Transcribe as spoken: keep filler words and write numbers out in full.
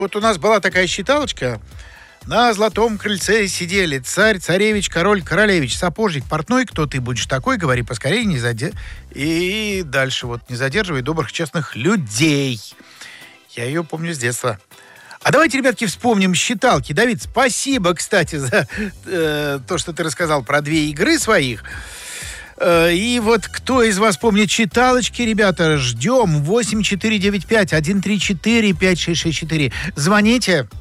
Вот у нас была такая считалочка. На золотом крыльце сидели царь, царевич, король, королевич, сапожник, портной. Кто ты будешь такой, говори поскорее, не заде... И дальше вот не задерживай добрых, честных людей. Я ее помню с детства. А давайте, ребятки, вспомним считалки. Давид, спасибо, кстати, за э, то, что ты рассказал про две игры своих. Э, и вот кто из вас помнит считалочки, ребята, ждем. восемь четыре девять пять один три четыре пять шесть шесть четыре. Звоните.